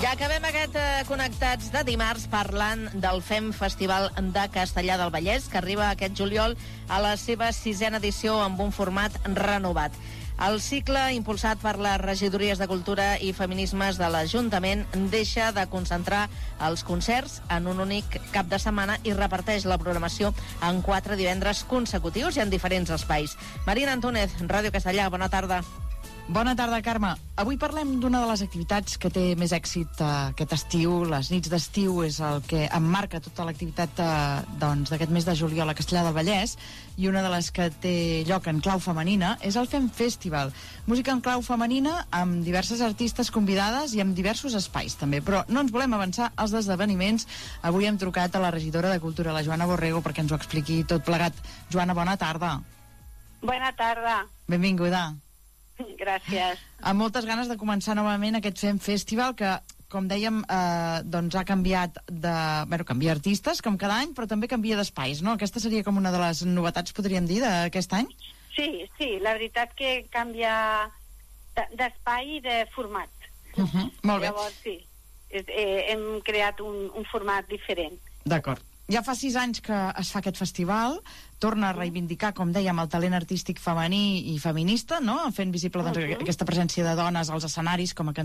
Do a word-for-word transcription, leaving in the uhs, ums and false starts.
Ja acabem aquest eh, Connectats de dimarts parlant del FEM Festival de Castellar del Vallès, que arriba aquest juliol a la seva sisena edició amb un format renovat. El cicle, impulsat per les regidories de Cultura i Feminismes de l'Ajuntament, deixa de concentrar els concerts en un únic cap de setmana i reparteix la programació en quatre divendres consecutius i en diferents espais. Marina Antúnez, Ràdio Castellar, bona tarda. Bona tarda, Carme. Avui parlem d'una de les activitats que té més èxit eh, aquest estiu. Les nits d'estiu és el que emmarca tota l'activitat eh, doncs, d'aquest mes de juliol a Castellar del Vallès, i una de les que té lloc en clau femenina és el FEM Festival. Música en clau femenina amb diverses artistes convidades i amb diversos espais també, però no ens volem avançar als esdeveniments. Avui hem trucat a la regidora de Cultura, la Joana Borrego, perquè ens ho expliqui tot plegat. Joana, bona tarda. Bona tarda. Benvinguda. Gràcies. Amb moltes ganes de començar novament aquest FEM Festival que, com dèiem, eh, doncs ha canviat de... Bueno, canvia artistes, com cada any, però també canvia d'espais, no? Aquesta seria com una de les novetats, podríem dir, d'aquest any? Sí, sí, la veritat que canvia d'espai i de format. Uh -huh, molt bé. Llavors, sí, és, eh, hem creat un, un format diferent. D'acord. Ja fa sis anys que es fa aquest festival, torna a reivindicar, com dèiem, el talent artístic femení i feminista, no? Fent visible doncs, uh -huh. aquesta presència de dones als escenaris, com a